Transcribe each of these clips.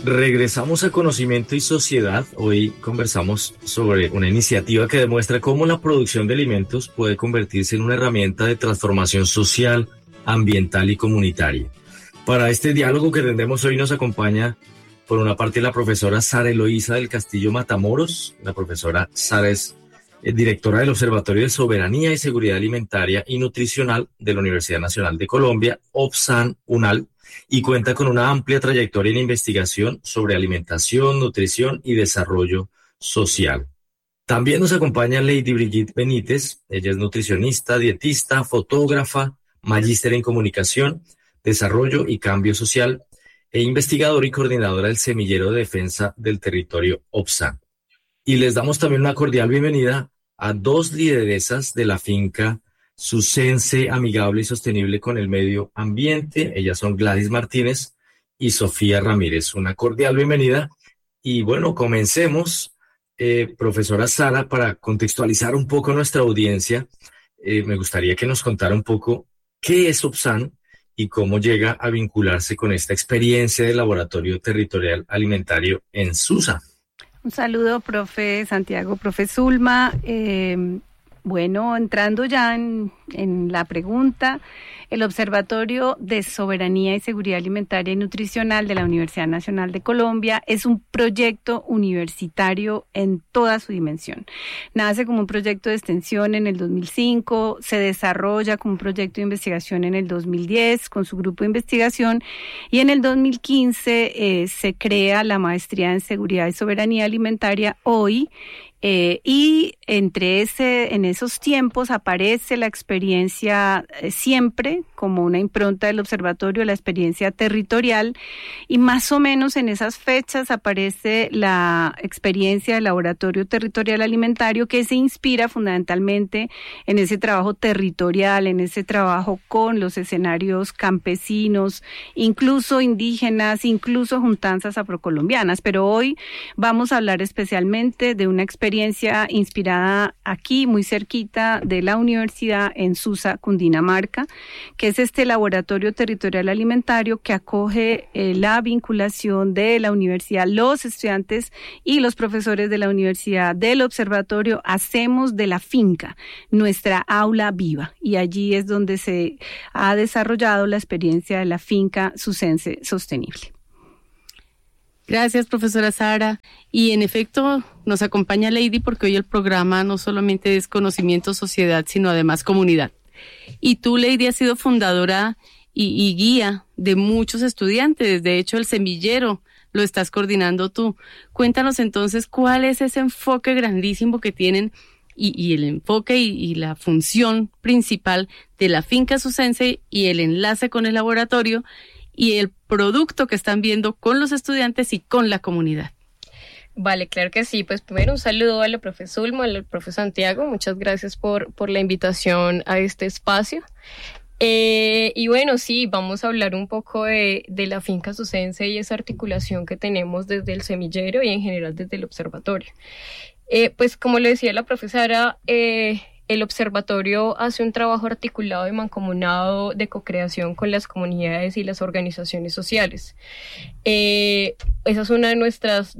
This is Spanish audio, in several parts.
Regresamos a Conocimiento y Sociedad. Hoy conversamos sobre una iniciativa que demuestra cómo la producción de alimentos puede convertirse en una herramienta de transformación social, ambiental y comunitaria. Para este diálogo que tendremos hoy nos acompaña, por una parte, la profesora Sara Eloísa del Castillo Matamoros. La profesora Sara es directora del Observatorio de Soberanía y Seguridad Alimentaria y Nutricional de la Universidad Nacional de Colombia, OBSAN UNAL, y cuenta con una amplia trayectoria en investigación sobre alimentación, nutrición y desarrollo social. También nos acompaña Lady Brigitte Benítez. Ella es nutricionista, dietista, fotógrafa, magíster en comunicación, desarrollo y cambio social e investigadora y coordinadora del Semillero de Defensa del Territorio OBSAN. Y les damos también una cordial bienvenida a dos lideresas de la finca Susense Amigable y Sostenible con el Medio Ambiente. Ellas son Gladys Martínez y Sofía Ramírez. Una cordial bienvenida. Y bueno, comencemos, profesora Sara, para contextualizar un poco nuestra audiencia. Me gustaría que nos contara un poco qué es OBSAN y cómo llega a vincularse con esta experiencia de laboratorio territorial alimentario en Susa. Un saludo, profe Santiago, profe Zulma. Bueno, entrando ya en la pregunta, el Observatorio de Soberanía y Seguridad Alimentaria y Nutricional de la Universidad Nacional de Colombia es un proyecto universitario en toda su dimensión. Nace como un proyecto de extensión en el 2005, se desarrolla como un proyecto de investigación en el 2010 con su grupo de investigación y en el 2015 se crea la maestría en Seguridad y Soberanía Alimentaria hoy. Y en esos tiempos aparece la experiencia siempre como una impronta del observatorio, la experiencia territorial, y más o menos en esas fechas aparece la experiencia del laboratorio territorial alimentario, que se inspira fundamentalmente en ese trabajo territorial, en ese trabajo con los escenarios campesinos, incluso indígenas, incluso juntanzas afrocolombianas. Pero hoy vamos a hablar especialmente de una experiencia inspirada aquí, muy cerquita de la universidad, en Susa, Cundinamarca, que es este laboratorio territorial alimentario que acoge la vinculación de la universidad, los estudiantes y los profesores de la universidad, del observatorio. Hacemos de la finca nuestra aula viva, y allí es donde se ha desarrollado la experiencia de la finca Susense Sostenible. Gracias, profesora Sara. Y en efecto, nos acompaña Lady porque hoy el programa no solamente es conocimiento, sociedad, sino además comunidad. Y tú, Lady, has sido fundadora y guía de muchos estudiantes. De hecho, el semillero lo estás coordinando tú. Cuéntanos entonces cuál es ese enfoque grandísimo que tienen y el enfoque y la función principal de la finca Susense y el enlace con el laboratorio y el producto que están viendo con los estudiantes y con la comunidad. Vale, claro que sí. Pues primero un saludo a la profe Zulma, al profe Santiago. Muchas gracias por la invitación a este espacio. Y bueno, sí, vamos a hablar un poco de la finca Susense y esa articulación que tenemos desde el semillero y en general desde el observatorio. Pues como le decía la profesora, el observatorio hace un trabajo articulado y mancomunado de co-creación con las comunidades y las organizaciones sociales. Esa es una de nuestras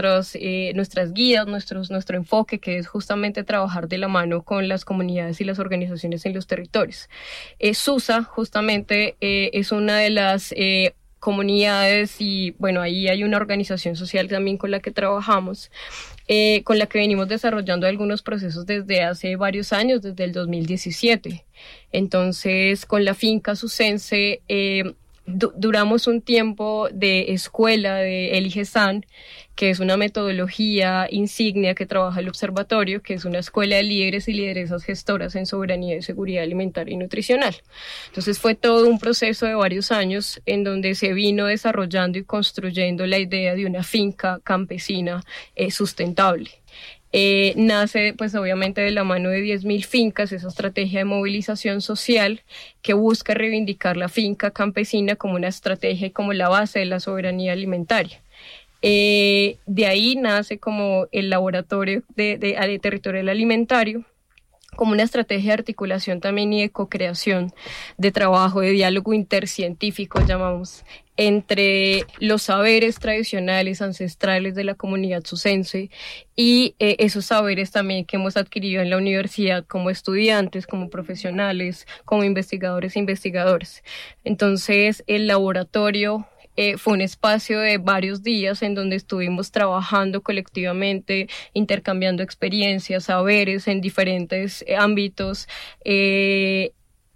guías, nuestro enfoque, que es justamente trabajar de la mano con las comunidades y las organizaciones en los territorios. SUSA justamente es una de las comunidades, y bueno, ahí hay una organización social también con la que trabajamos, con la que venimos desarrollando algunos procesos desde hace varios años, desde el 2017. Entonces, con la finca Susense duramos un tiempo de escuela de Elige San, que es una metodología insignia que trabaja el observatorio, que es una escuela de líderes y lideresas gestoras en soberanía y seguridad alimentaria y nutricional. Entonces fue todo un proceso de varios años en donde se vino desarrollando y construyendo la idea de una finca campesina sustentable. Nace pues obviamente de la mano de 10.000 fincas, esa estrategia de movilización social que busca reivindicar la finca campesina como una estrategia y como la base de la soberanía alimentaria. De ahí nace como el laboratorio de territorial alimentario, como una estrategia de articulación también y de co-creación, de trabajo, de diálogo intercientífico, llamamos, entre los saberes tradicionales, ancestrales de la comunidad sucense y esos saberes también que hemos adquirido en la universidad como estudiantes, como profesionales, como investigadores e investigadoras. Entonces, el laboratorio fue un espacio de varios días en donde estuvimos trabajando colectivamente, intercambiando experiencias, saberes en diferentes ámbitos de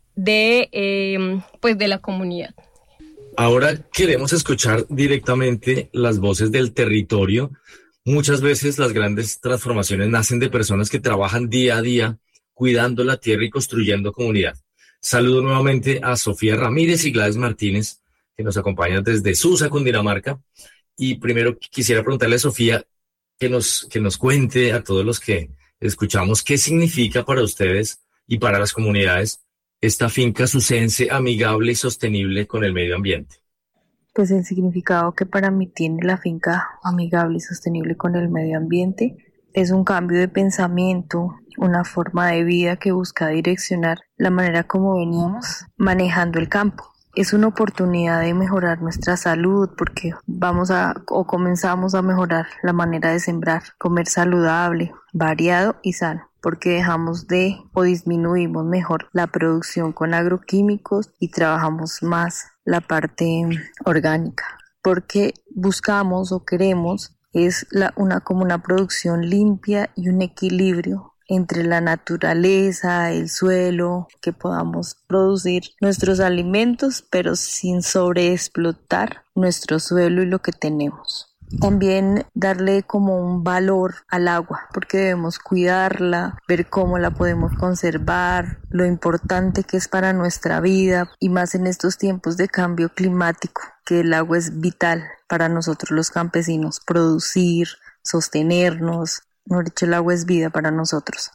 la comunidad. Ahora queremos escuchar directamente las voces del territorio. Muchas veces las grandes transformaciones nacen de personas que trabajan día a día cuidando la tierra y construyendo comunidad. Saludo nuevamente a Sofía Ramírez y Gladys Martínez, que nos acompañan desde Susa, Cundinamarca. Y primero quisiera preguntarle a Sofía que nos cuente a todos los que escuchamos qué significa para ustedes y para las comunidades esta finca sucense amigable y sostenible con el medio ambiente. Pues el significado que para mí tiene la finca amigable y sostenible con el medio ambiente es un cambio de pensamiento, una forma de vida que busca direccionar la manera como veníamos manejando el campo. Es una oportunidad de mejorar nuestra salud porque comenzamos a mejorar la manera de sembrar, comer saludable, variado y sano, porque dejamos o disminuimos mejor la producción con agroquímicos y trabajamos más la parte orgánica, porque buscamos o queremos como una producción limpia y un equilibrio entre la naturaleza, el suelo, que podamos producir nuestros alimentos, pero sin sobreexplotar nuestro suelo y lo que tenemos. También darle como un valor al agua, porque debemos cuidarla, ver cómo la podemos conservar, lo importante que es para nuestra vida y más en estos tiempos de cambio climático, que el agua es vital para nosotros los campesinos, producir, sostenernos. Mejor dicho, el agua es vida para nosotros.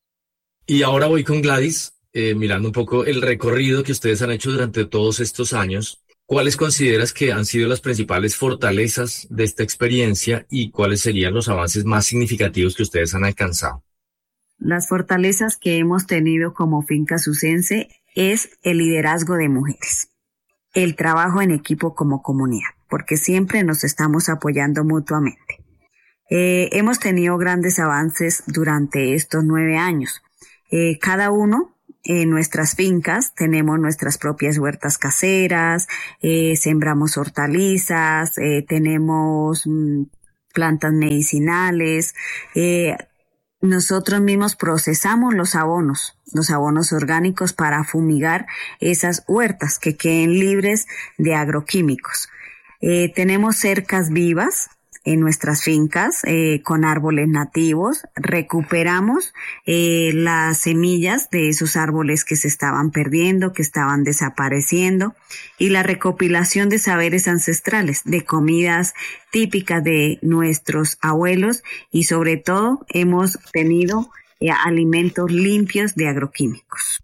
Y ahora voy con Gladys, mirando un poco el recorrido que ustedes han hecho durante todos estos años. ¿Cuáles consideras que han sido las principales fortalezas de esta experiencia y cuáles serían los avances más significativos que ustedes han alcanzado? Las fortalezas que hemos tenido como finca sucense es el liderazgo de mujeres, el trabajo en equipo como comunidad, porque siempre nos estamos apoyando mutuamente. Hemos tenido grandes avances durante estos 9 años. Cada uno en nuestras fincas tenemos nuestras propias huertas caseras, sembramos hortalizas, tenemos plantas medicinales, nosotros mismos procesamos los abonos orgánicos para fumigar esas huertas que queden libres de agroquímicos. Tenemos cercas vivas en nuestras fincas con árboles nativos, recuperamos las semillas de esos árboles que se estaban perdiendo, que estaban desapareciendo, y la recopilación de saberes ancestrales, de comidas típicas de nuestros abuelos y sobre todo hemos tenido alimentos limpios de agroquímicos.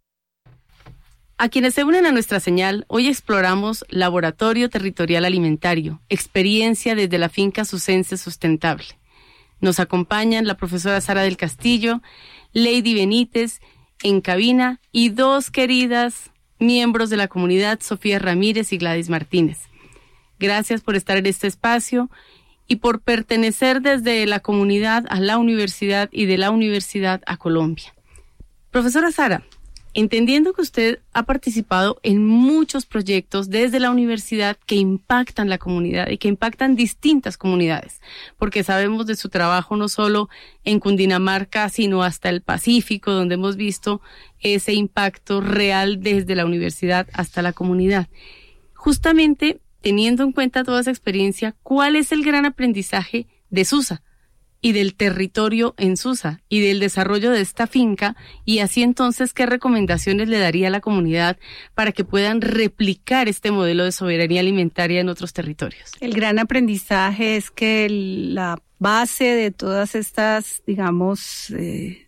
A quienes se unen a nuestra señal, hoy exploramos Laboratorio Territorial Alimentario, experiencia desde la finca sucense sustentable. Nos acompañan la profesora Sara del Castillo, Lady Benítez en cabina y 2 queridas miembros de la comunidad, Sofía Ramírez y Gladys Martínez. Gracias por estar en este espacio y por pertenecer desde la comunidad a la universidad y de la universidad a Colombia. Profesora Sara, entendiendo que usted ha participado en muchos proyectos desde la universidad que impactan la comunidad y que impactan distintas comunidades, porque sabemos de su trabajo no solo en Cundinamarca, sino hasta el Pacífico, donde hemos visto ese impacto real desde la universidad hasta la comunidad. Justamente, teniendo en cuenta toda esa experiencia, ¿cuál es el gran aprendizaje de Susa y del territorio en Susa y del desarrollo de esta finca? Y así entonces, ¿qué recomendaciones le daría a la comunidad para que puedan replicar este modelo de soberanía alimentaria en otros territorios? El gran aprendizaje es que la base de todas estas, digamos,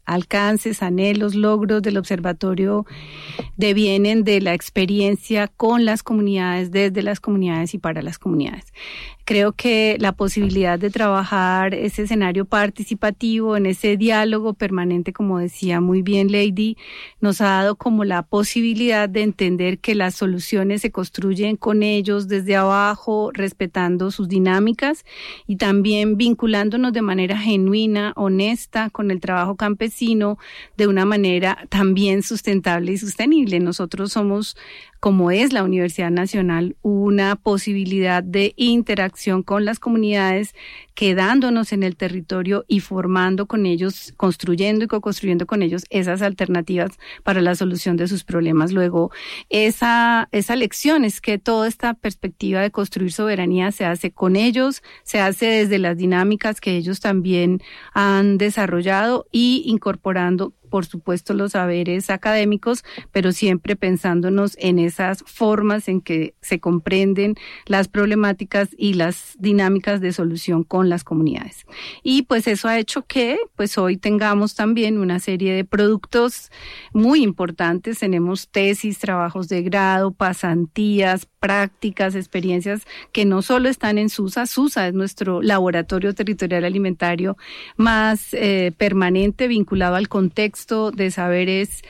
alcances, anhelos, logros del observatorio devienen de la experiencia con las comunidades, desde las comunidades y para las comunidades. Creo que la posibilidad de trabajar ese escenario participativo, en ese diálogo permanente, como decía muy bien Lady, nos ha dado como la posibilidad de entender que las soluciones se construyen con ellos desde abajo, respetando sus dinámicas y también vinculándonos de manera genuina, honesta, con el trabajo campesino, de una manera también sustentable y sostenible. Nosotros somos, como es la Universidad Nacional, una posibilidad de interacción con las comunidades, quedándonos en el territorio y formando con ellos, construyendo y co-construyendo con ellos esas alternativas para la solución de sus problemas. Luego, esa lección es que toda esta perspectiva de construir soberanía se hace con ellos, se hace desde las dinámicas que ellos también han desarrollado y incorporando, por supuesto, los saberes académicos, pero siempre pensándonos en esas formas en que se comprenden las problemáticas y las dinámicas de solución con las comunidades. Y pues eso ha hecho que pues hoy tengamos también una serie de productos muy importantes. Tenemos tesis, trabajos de grado, pasantías, prácticas, experiencias que no solo están en SUSA. SUSA es nuestro laboratorio territorial alimentario más permanente, vinculado al contexto de saberes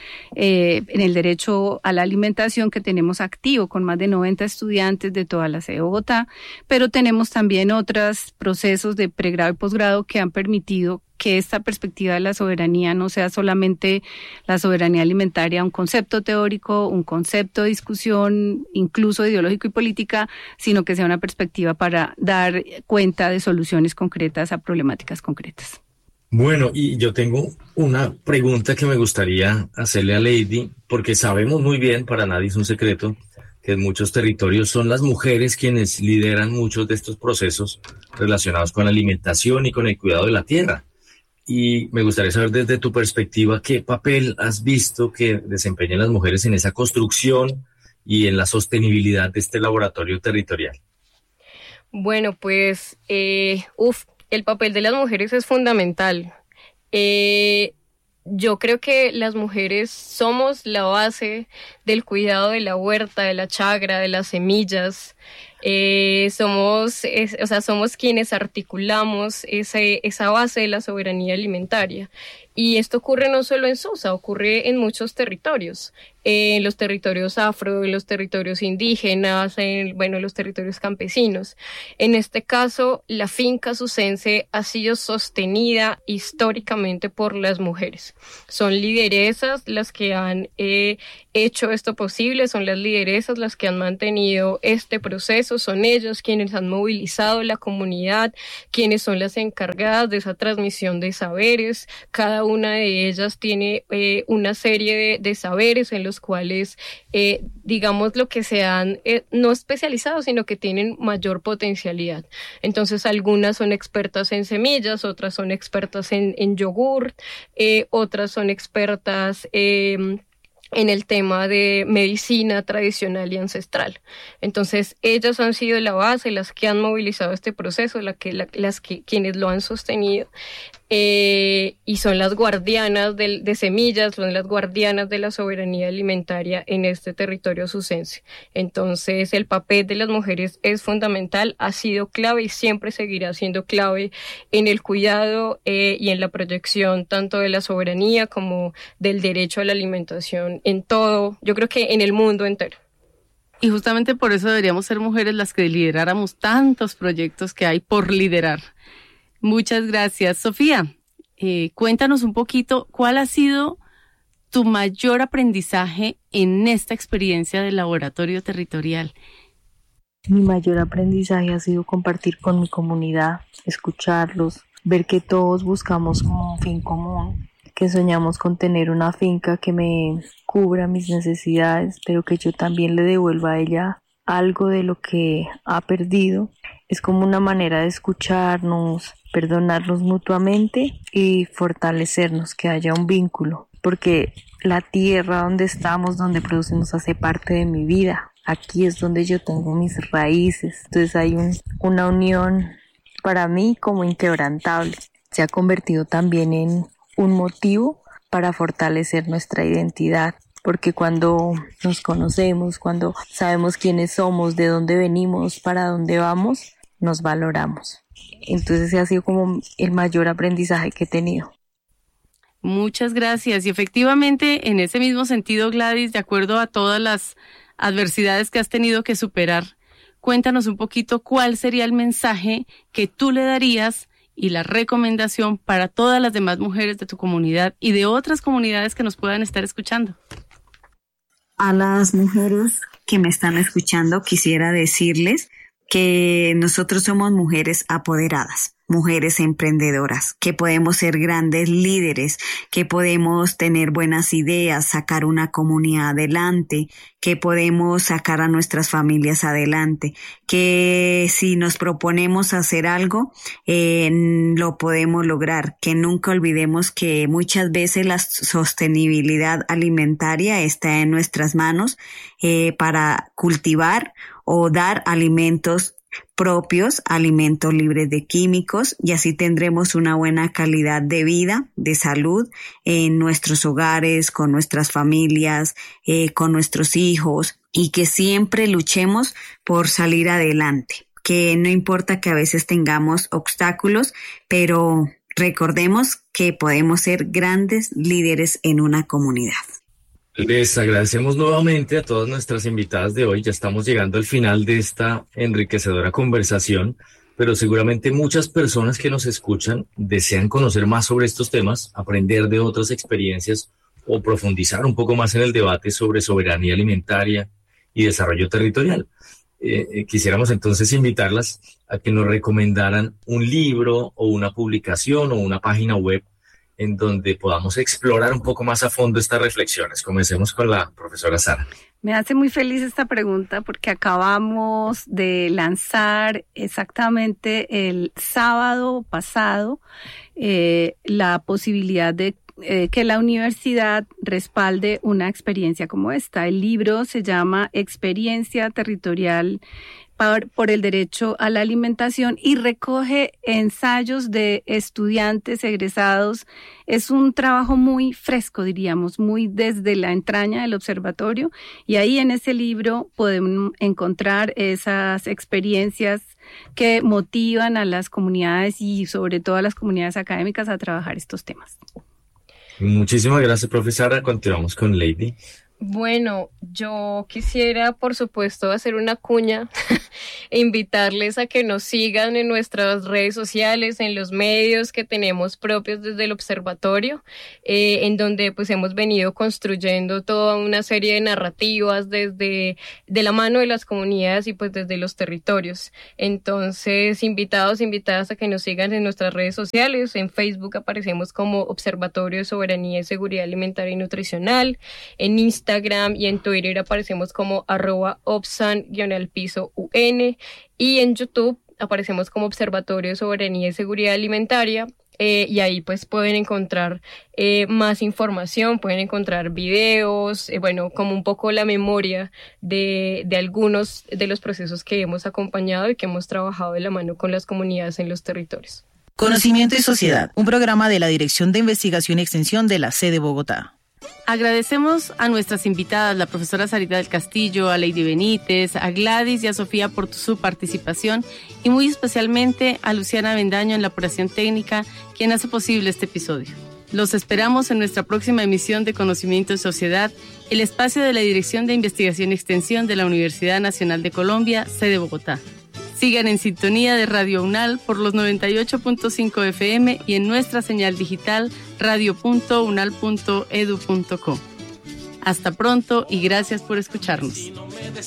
en el derecho a la alimentación, que tenemos activo con más de 90 estudiantes de toda la sede de Bogotá, pero tenemos también otros procesos de pregrado y posgrado que han permitido que esta perspectiva de la soberanía no sea solamente la soberanía alimentaria, un concepto teórico, un concepto de discusión, incluso ideológico y política, sino que sea una perspectiva para dar cuenta de soluciones concretas a problemáticas concretas. Bueno, y yo tengo una pregunta que me gustaría hacerle a Lady, porque sabemos muy bien, para nadie es un secreto, que en muchos territorios son las mujeres quienes lideran muchos de estos procesos relacionados con la alimentación y con el cuidado de la tierra. Y me gustaría saber desde tu perspectiva qué papel has visto que desempeñan las mujeres en esa construcción y en la sostenibilidad de este laboratorio territorial. Bueno, pues, el papel de las mujeres es fundamental. Yo creo que las mujeres somos la base del cuidado de la huerta, de la chagra, de las semillas. Somos quienes articulamos esa base de la soberanía alimentaria. Y esto ocurre no solo en SUSA, ocurre en muchos territorios, en los territorios afro, en los territorios indígenas, en los territorios campesinos. En este caso, la finca susense ha sido sostenida históricamente por las mujeres. Son lideresas las que han hecho esto posible, son las lideresas las que han mantenido este proceso, son ellos quienes han movilizado la comunidad, quienes son las encargadas de esa transmisión de saberes. Cada una de ellas tiene una serie de saberes en los cuales, digamos, lo que se han no especializado, sino que tienen mayor potencialidad. Entonces, algunas son expertas en semillas, otras son expertas en yogur, otras son expertas en el tema de medicina tradicional y ancestral. Entonces, ellas han sido la base, las que han movilizado este proceso, quienes lo han sostenido, y son las guardianas de semillas, son las guardianas de la soberanía alimentaria en este territorio susense. Entonces, el papel de las mujeres es fundamental, ha sido clave y siempre seguirá siendo clave en el cuidado y en la proyección tanto de la soberanía como del derecho a la alimentación en todo, yo creo que en el mundo entero. Y justamente por eso deberíamos ser mujeres las que lideráramos tantos proyectos que hay por liderar. Muchas gracias. Sofía, cuéntanos un poquito cuál ha sido tu mayor aprendizaje en esta experiencia del laboratorio territorial. Mi mayor aprendizaje ha sido compartir con mi comunidad, escucharlos, ver que todos buscamos como un fin común, que soñamos con tener una finca que me cubra mis necesidades, pero que yo también le devuelva a ella algo de lo que ha perdido. Es como una manera de escucharnos, perdonarnos mutuamente y fortalecernos, que haya un vínculo, porque la tierra donde estamos, donde producimos, hace parte de mi vida. Aquí es donde yo tengo mis raíces, entonces hay una unión para mí como inquebrantable. Se ha convertido también en un motivo para fortalecer nuestra identidad, porque cuando nos conocemos, cuando sabemos quiénes somos, de dónde venimos, para dónde vamos, nos valoramos. Entonces ese ha sido como el mayor aprendizaje que he tenido. Muchas gracias. Y efectivamente, en ese mismo sentido, Gladys, de acuerdo a todas las adversidades que has tenido que superar, cuéntanos un poquito cuál sería el mensaje que tú le darías y la recomendación para todas las demás mujeres de tu comunidad y de otras comunidades que nos puedan estar escuchando. A las mujeres que me están escuchando, quisiera decirles que nosotros somos mujeres apoderadas, mujeres emprendedoras, que podemos ser grandes líderes, que podemos tener buenas ideas, sacar una comunidad adelante, que podemos sacar a nuestras familias adelante, que si nos proponemos hacer algo, lo podemos lograr, que nunca olvidemos que muchas veces la sostenibilidad alimentaria está en nuestras manos para cultivar o dar alimentos propios, alimentos libres de químicos, y así tendremos una buena calidad de vida, de salud en nuestros hogares, con nuestras familias, con nuestros hijos, y que siempre luchemos por salir adelante, que no importa que a veces tengamos obstáculos, pero recordemos que podemos ser grandes líderes en una comunidad. Les agradecemos nuevamente a todas nuestras invitadas de hoy. Ya estamos llegando al final de esta enriquecedora conversación, pero seguramente muchas personas que nos escuchan desean conocer más sobre estos temas, aprender de otras experiencias o profundizar un poco más en el debate sobre soberanía alimentaria y desarrollo territorial. Quisiéramos entonces invitarlas a que nos recomendaran un libro o una publicación o una página web en donde podamos explorar un poco más a fondo estas reflexiones. Comencemos con la profesora Sara. Me hace muy feliz esta pregunta porque acabamos de lanzar exactamente el sábado pasado la posibilidad de que la universidad respalde una experiencia como esta. El libro se llama Experiencia Territorial por el Derecho a la Alimentación y recoge ensayos de estudiantes egresados. Es un trabajo muy fresco, diríamos, muy desde la entraña del observatorio, y ahí en ese libro podemos encontrar esas experiencias que motivan a las comunidades y sobre todo a las comunidades académicas a trabajar estos temas. Muchísimas gracias, profesora. Continuamos con Lady. Bueno, yo quisiera, por supuesto, hacer una cuña e invitarles a que nos sigan en nuestras redes sociales, en los medios que tenemos propios desde el observatorio, en donde pues hemos venido construyendo toda una serie de narrativas de la mano de las comunidades y pues desde los territorios. Entonces, invitados, invitadas a que nos sigan en nuestras redes sociales. En Facebook aparecemos como Observatorio de Soberanía y Seguridad Alimentaria y Nutricional, en Instagram y en Twitter aparecemos como @obsan_un, y en YouTube aparecemos como Observatorio de Soberanía y Seguridad Alimentaria, y ahí pues pueden encontrar más información, pueden encontrar videos, como un poco la memoria de algunos de los procesos que hemos acompañado y que hemos trabajado de la mano con las comunidades en los territorios. Conocimiento y Sociedad, un programa de la Dirección de Investigación y Extensión de la sede Bogotá. Agradecemos a nuestras invitadas, la profesora Sarita del Castillo, a Lady Benítez, a Gladys y a Sofía por su participación, y muy especialmente a Luciana Bendaño en la operación técnica, quien hace posible este episodio. Los esperamos en nuestra próxima emisión de Conocimiento y Sociedad, el espacio de la Dirección de Investigación y Extensión de la Universidad Nacional de Colombia, sede Bogotá. Sigan en sintonía de Radio UNAL por los 98.5 FM y en nuestra señal digital radio.unal.edu.co. Hasta pronto y gracias por escucharnos.